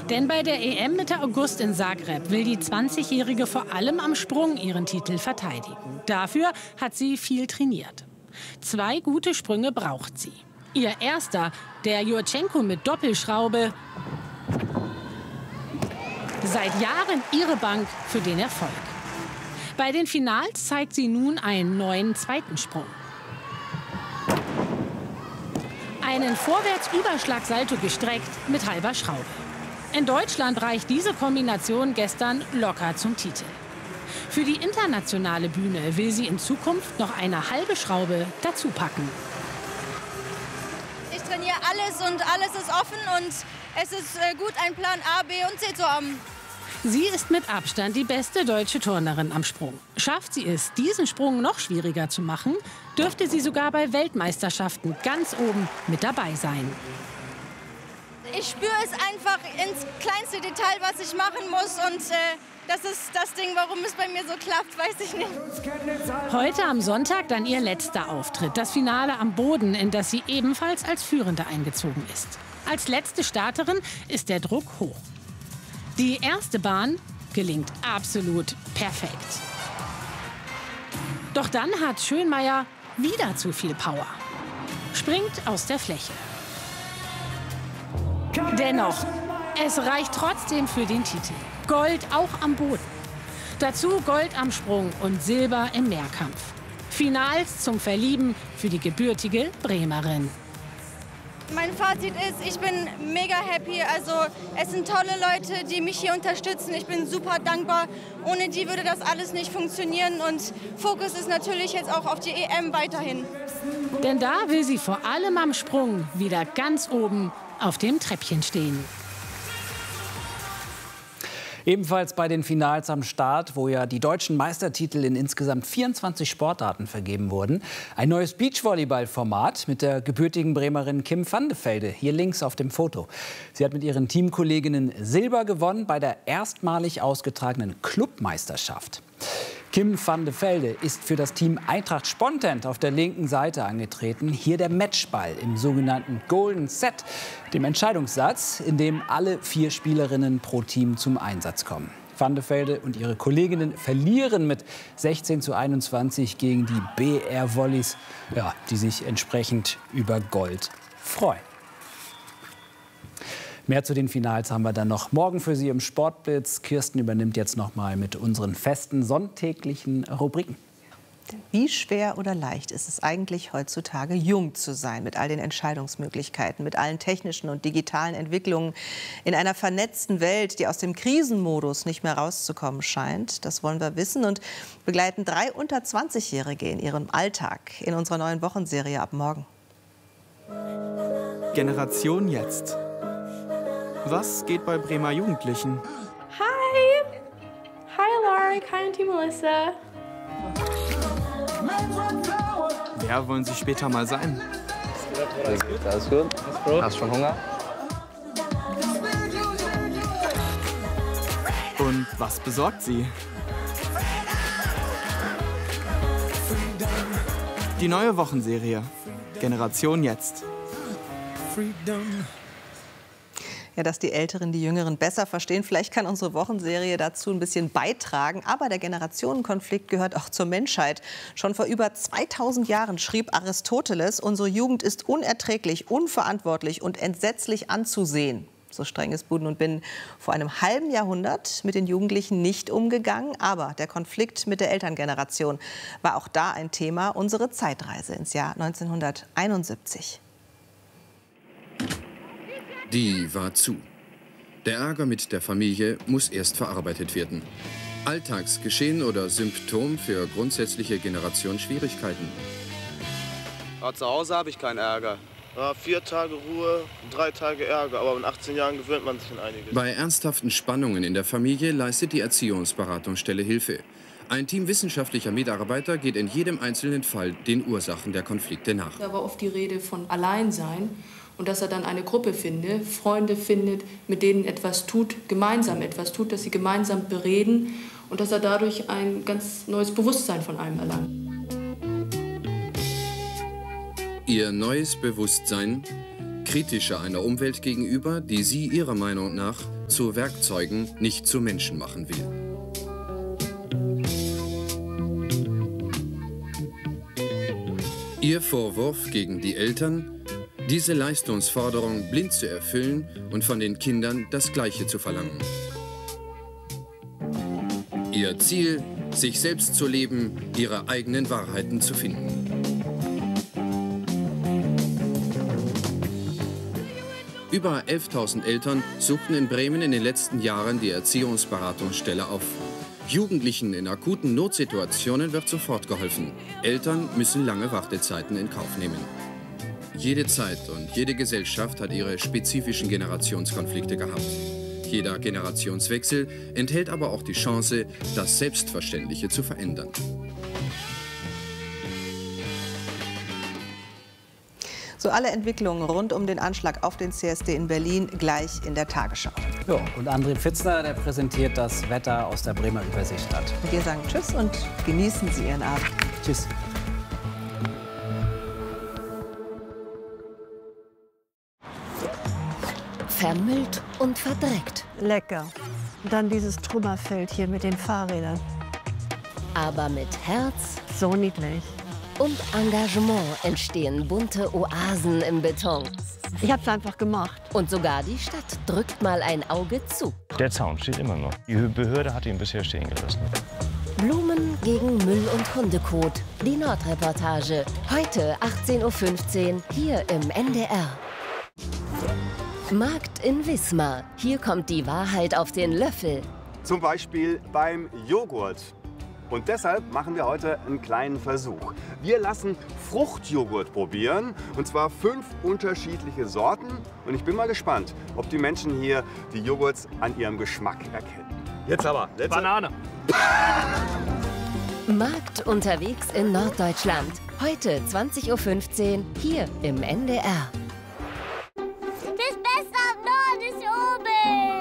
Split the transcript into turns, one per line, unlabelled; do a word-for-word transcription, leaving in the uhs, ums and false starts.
Denn bei der E M Mitte August in Zagreb will die zwanzigjährige vor allem am Sprung ihren Titel verteidigen. Dafür hat sie viel trainiert. Zwei gute Sprünge braucht sie. Ihr erster, der Jurchenko mit Doppelschraube, seit Jahren ihre Bank für den Erfolg. Bei den Finals zeigt sie nun einen neuen zweiten Sprung. Einen Vorwärtsüberschlagsalto gestreckt mit halber Schraube. In Deutschland reicht diese Kombination gestern locker zum Titel. Für die internationale Bühne will sie in Zukunft noch eine halbe Schraube dazu packen.
Ich trainiere alles und alles ist offen und es ist gut, einen Plan A, B und C zu haben.
Sie ist mit Abstand die beste deutsche Turnerin am Sprung. Schafft sie es, diesen Sprung noch schwieriger zu machen, dürfte sie sogar bei Weltmeisterschaften ganz oben mit dabei sein.
Ich spüre es einfach ins kleinste Detail, was ich machen muss. Und äh, das ist das Ding, warum es bei mir so klappt, weiß ich nicht.
Heute am Sonntag dann ihr letzter Auftritt. Das Finale am Boden, in das sie ebenfalls als Führende eingezogen ist. Als letzte Starterin ist der Druck hoch. Die erste Bahn gelingt absolut perfekt. Doch dann hat Schönmeier wieder zu viel Power. Springt aus der Fläche. Dennoch, es reicht trotzdem für den Titel. Gold auch am Boden. Dazu Gold am Sprung und Silber im Mehrkampf. Finals zum Verlieben für die gebürtige Bremerin.
Mein Fazit ist, ich bin mega happy. Also es sind tolle Leute, die mich hier unterstützen. Ich bin super dankbar. Ohne die würde das alles nicht funktionieren. Und Fokus ist natürlich jetzt auch auf die E M weiterhin.
Denn da will sie vor allem am Sprung wieder ganz oben auf dem Treppchen stehen.
Ebenfalls bei den Finals am Start, wo ja die deutschen Meistertitel in insgesamt vierundzwanzig Sportarten vergeben wurden. Ein neues Beachvolleyball-Format mit der gebürtigen Bremerin Kim van de Velde, hier links auf dem Foto. Sie hat mit ihren Teamkolleginnen Silber gewonnen bei der erstmalig ausgetragenen Clubmeisterschaft. Kim van de Velde ist für das Team Eintracht Spontent auf der linken Seite angetreten. Hier der Matchball im sogenannten Golden Set, dem Entscheidungssatz, in dem alle vier Spielerinnen pro Team zum Einsatz kommen. Van de Velde und ihre Kolleginnen verlieren mit sechzehn zu einundzwanzig gegen die B R Volleys, ja, die sich entsprechend über Gold freuen. Mehr zu den Finals haben wir dann noch morgen für Sie im Sportblitz. Kirsten übernimmt jetzt noch mal mit unseren festen sonntäglichen Rubriken.
Wie schwer oder leicht ist es eigentlich heutzutage, jung zu sein, mit all den Entscheidungsmöglichkeiten, mit allen technischen und digitalen Entwicklungen in einer vernetzten Welt, die aus dem Krisenmodus nicht mehr rauszukommen scheint? Das wollen wir wissen und begleiten drei unter zwanzigjährige in ihrem Alltag in unserer neuen Wochenserie ab morgen.
Generation Jetzt. Was geht bei Bremer Jugendlichen?
Hi! Hi Alaric, hi Auntie Melissa.
Wer wollen Sie später mal sein?
Alles gut? Alles gut? Hast du schon Hunger?
Und was besorgt Sie? Die neue Wochenserie. Generation Jetzt.
Ja, dass die Älteren die Jüngeren besser verstehen. Vielleicht kann unsere Wochenserie dazu ein bisschen beitragen. Aber der Generationenkonflikt gehört auch zur Menschheit. Schon vor über zweitausend Jahren schrieb Aristoteles, unsere Jugend ist unerträglich, unverantwortlich und entsetzlich anzusehen. So streng ist Buden und Bin vor einem halben Jahrhundert mit den Jugendlichen nicht umgegangen. Aber der Konflikt mit der Elterngeneration war auch da ein Thema. Unsere Zeitreise ins Jahr neunzehnhunderteinundsiebzig.
Die war zu. Der Ärger mit der Familie muss erst verarbeitet werden. Alltagsgeschehen oder Symptom für grundsätzliche Generationsschwierigkeiten.
Ja, zu Hause habe ich keinen Ärger.
Ja, vier Tage Ruhe, drei Tage Ärger, aber mit achtzehn Jahren gewöhnt man sich an einiges.
Bei ernsthaften Spannungen in der Familie leistet die Erziehungsberatungsstelle Hilfe. Ein Team wissenschaftlicher Mitarbeiter geht in jedem einzelnen Fall den Ursachen der Konflikte nach.
Da war oft die Rede von Alleinsein. Und dass er dann eine Gruppe findet, Freunde findet, mit denen etwas tut, gemeinsam etwas tut, dass sie gemeinsam bereden und dass er dadurch ein ganz neues Bewusstsein von einem erlangt.
Ihr neues Bewusstsein? kritischer einer Umwelt gegenüber, die sie ihrer Meinung nach zu Werkzeugen, nicht zu Menschen machen will. Ihr Vorwurf gegen die Eltern, diese Leistungsforderung blind zu erfüllen und von den Kindern das Gleiche zu verlangen. Ihr Ziel, sich selbst zu leben, ihre eigenen Wahrheiten zu finden. Über elftausend Eltern suchten in Bremen in den letzten Jahren die Erziehungsberatungsstelle auf. Jugendlichen in akuten Notsituationen wird sofort geholfen. Eltern müssen lange Wartezeiten in Kauf nehmen. Jede Zeit und jede Gesellschaft hat ihre spezifischen Generationskonflikte gehabt. Jeder Generationswechsel enthält aber auch die Chance, das Selbstverständliche zu verändern.
So alle Entwicklungen rund um den Anschlag auf den C S D in Berlin gleich in der Tagesschau.
Ja, und André Pfitzner, der präsentiert das Wetter aus der Bremer Überseestadt.
Wir sagen Tschüss und genießen Sie Ihren Abend.
Tschüss.
Vermüllt und verdreckt.
Lecker. Dann dieses Trümmerfeld hier mit den Fahrrädern.
Aber mit Herz.
So niedlich.
Und Engagement entstehen bunte Oasen im Beton.
Ich hab's einfach gemacht.
Und sogar die Stadt drückt mal ein Auge zu.
Der Zaun steht immer noch. Die Behörde hat ihn bisher stehen gelassen.
Blumen gegen Müll und Hundekot. Die Nordreportage. Heute achtzehn Uhr fünfzehn hier im N D R. Markt in Wismar. Hier kommt die Wahrheit auf den Löffel.
Zum Beispiel beim Joghurt. Und deshalb machen wir heute einen kleinen Versuch. Wir lassen Fruchtjoghurt probieren, und zwar fünf unterschiedliche Sorten. Und ich bin mal gespannt, ob die Menschen hier die Joghurts an ihrem Geschmack erkennen. Jetzt aber, letzte Banane.
Markt unterwegs in Norddeutschland. Heute zwanzig Uhr fünfzehn hier im N D R.